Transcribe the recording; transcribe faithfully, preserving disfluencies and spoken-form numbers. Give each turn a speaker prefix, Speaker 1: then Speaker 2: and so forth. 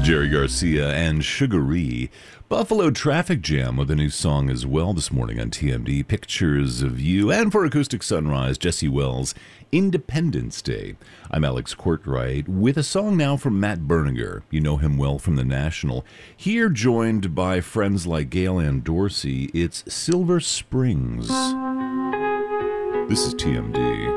Speaker 1: Jerry Garcia and Sugaree. Buffalo Traffic Jam with a new song as well this morning on T M D. Pictures of You. And for Acoustic Sunrise, Jesse Wells, Independence Day. I'm Alex Courtwright with a song now from Matt Berninger. You know him well from The National. Here joined by friends like Gail Ann Dorsey, it's Silver Springs. This is T M D.